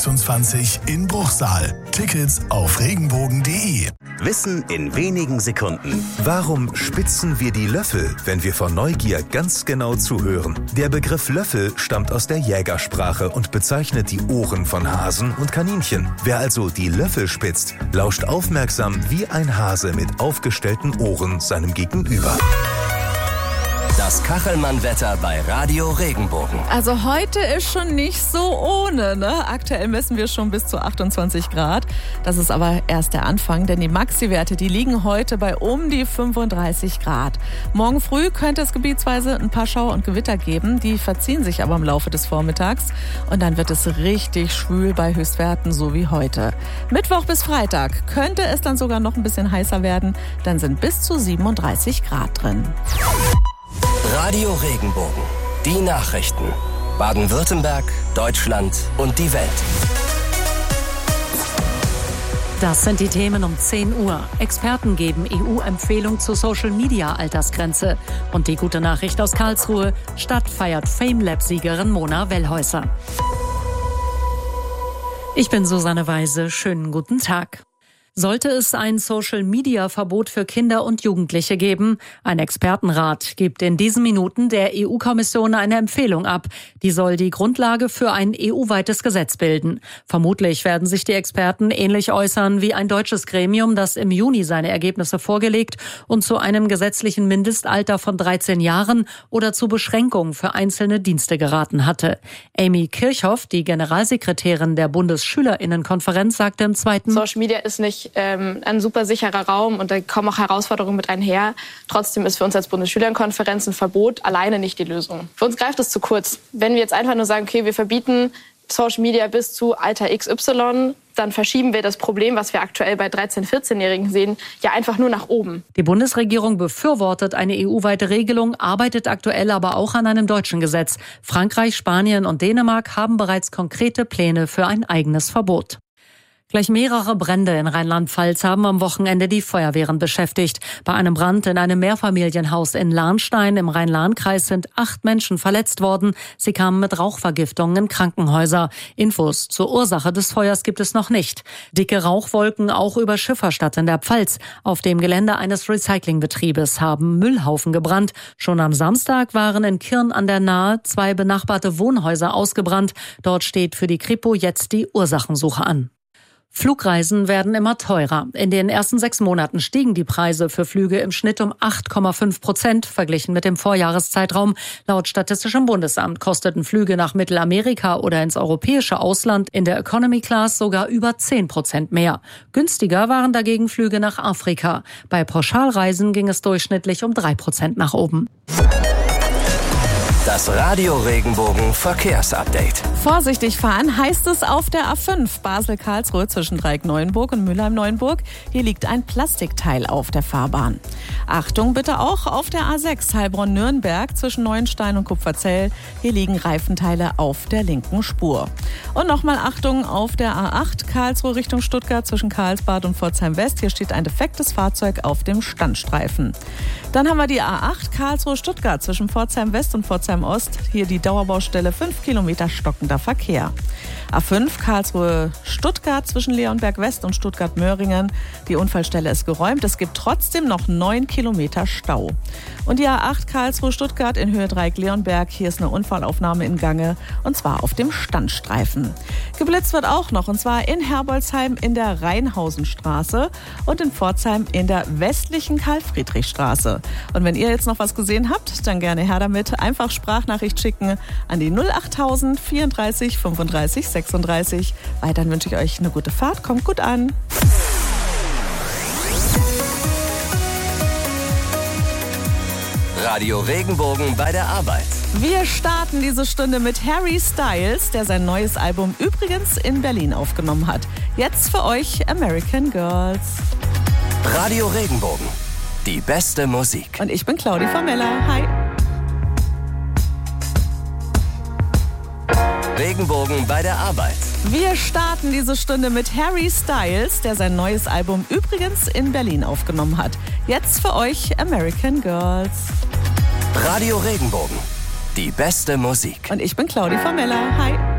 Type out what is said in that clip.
26 in Bruchsal. Tickets auf regenbogen.de. Wissen in wenigen Sekunden. Warum spitzen wir die Löffel, wenn wir vor Neugier ganz genau zuhören? Der Begriff Löffel stammt aus der Jägersprache und bezeichnet die Ohren von Hasen und Kaninchen. Wer also die Löffel spitzt, lauscht aufmerksam wie ein Hase mit aufgestellten Ohren seinem Gegenüber. Das Kachelmann-Wetter bei Radio Regenbogen. Also heute ist schon nicht so ohne, ne? Aktuell messen wir schon bis zu 28 Grad. Das ist aber erst der Anfang, denn die Maxi-Werte, die liegen heute bei um die 35 Grad. Morgen früh könnte es gebietsweise ein paar Schauer und Gewitter geben. Die verziehen sich aber im Laufe des Vormittags. Und dann wird es richtig schwül bei Höchstwerten, so wie heute. Mittwoch bis Freitag könnte es dann sogar noch ein bisschen heißer werden. Dann sind bis zu 37 Grad drin. Radio Regenbogen. Die Nachrichten. Baden-Württemberg, Deutschland und die Welt. Das sind die Themen um 10 Uhr. Experten geben EU-Empfehlung zur Social-Media-Altersgrenze. Und die gute Nachricht aus Karlsruhe: Stadt feiert FameLab-Siegerin Mona Wellhäuser. Ich bin Susanne Weise. Schönen guten Tag. Sollte es ein Social-Media-Verbot für Kinder und Jugendliche geben? Ein Expertenrat gibt in diesen Minuten der EU-Kommission eine Empfehlung ab. Die soll die Grundlage für ein EU-weites Gesetz bilden. Vermutlich werden sich die Experten ähnlich äußern wie ein deutsches Gremium, das im Juni seine Ergebnisse vorgelegt und zu einem gesetzlichen Mindestalter von 13 Jahren oder zu Beschränkungen für einzelne Dienste geraten hatte. Amy Kirchhoff, die Generalsekretärin der Bundesschülerinnenkonferenz, sagte im zweiten: Social Media ist nicht ein super sicherer Raum und da kommen auch Herausforderungen mit einher. Trotzdem ist für uns als Bundesschülerinnenkonferenz ein Verbot alleine nicht die Lösung. Für uns greift es zu kurz. Wenn wir jetzt einfach nur sagen, okay, wir verbieten Social Media bis zu Alter XY, dann verschieben wir das Problem, was wir aktuell bei 13-, 14-Jährigen sehen, ja einfach nur nach oben. Die Bundesregierung befürwortet eine EU-weite Regelung, arbeitet aktuell aber auch an einem deutschen Gesetz. Frankreich, Spanien und Dänemark haben bereits konkrete Pläne für ein eigenes Verbot. Gleich mehrere Brände in Rheinland-Pfalz haben am Wochenende die Feuerwehren beschäftigt. Bei einem Brand in einem Mehrfamilienhaus in Lahnstein im Rhein-Lahn-Kreis sind 8 Menschen verletzt worden. Sie kamen mit Rauchvergiftungen in Krankenhäuser. Infos zur Ursache des Feuers gibt es noch nicht. Dicke Rauchwolken auch über Schifferstadt in der Pfalz. Auf dem Gelände eines Recyclingbetriebes haben Müllhaufen gebrannt. Schon am Samstag waren in Kirn an der Nahe 2 benachbarte Wohnhäuser ausgebrannt. Dort steht für die Kripo jetzt die Ursachensuche an. Flugreisen werden immer teurer. In den ersten 6 Monaten stiegen die Preise für Flüge im Schnitt um 8,5% verglichen mit dem Vorjahreszeitraum. Laut Statistischem Bundesamt kosteten Flüge nach Mittelamerika oder ins europäische Ausland in der Economy Class sogar über 10% mehr. Günstiger waren dagegen Flüge nach Afrika. Bei Pauschalreisen ging es durchschnittlich um 3% nach oben. Das Radio Regenbogen Verkehrsupdate. Vorsichtig fahren heißt es auf der A5 Basel-Karlsruhe zwischen Dreieck-Neuenburg und Mülheim-Neuenburg. Hier liegt ein Plastikteil auf der Fahrbahn. Achtung bitte auch auf der A6 Heilbronn-Nürnberg zwischen Neuenstein und Kupferzell. Hier liegen Reifenteile auf der linken Spur. Und nochmal Achtung auf der A8 Karlsruhe Richtung Stuttgart zwischen Karlsbad und Pforzheim-West. Hier steht ein defektes Fahrzeug auf dem Standstreifen. Dann haben wir die A8 Karlsruhe-Stuttgart zwischen Pforzheim-West und Pforzheim-Ost. Hier die Dauerbaustelle, 5 Kilometer stockender Verkehr. A5 Karlsruhe-Stuttgart zwischen Leonberg-West und Stuttgart-Möhringen. Die Unfallstelle ist geräumt. Es gibt trotzdem noch 9 Kilometer Stau. Und die A8 Karlsruhe-Stuttgart in Höhe Dreieck-Leonberg. Hier ist eine Unfallaufnahme in Gange und zwar auf dem Standstreifen. Geblitzt wird auch noch und zwar in Herbolzheim in der Rheinhausenstraße und in Pforzheim in der westlichen Karl-Friedrich-Straße. Und wenn ihr jetzt noch was gesehen habt, dann gerne her damit. Einfach Sprachnachricht schicken an die 08000 34 35 36. Weiterhin wünsche ich euch eine gute Fahrt. Kommt gut an. Radio Regenbogen bei der Arbeit. Wir starten diese Stunde mit Harry Styles, der sein neues Album übrigens in Berlin aufgenommen hat. Jetzt für euch American Girls. Radio Regenbogen. Die beste Musik. Und ich bin Claudi Formella. Hi. Regenbogen bei der Arbeit. Wir starten diese Stunde mit Harry Styles, der sein neues Album übrigens in Berlin aufgenommen hat. Jetzt für euch American Girls. Radio Regenbogen. Die beste Musik. Und ich bin Claudi Formella. Hi.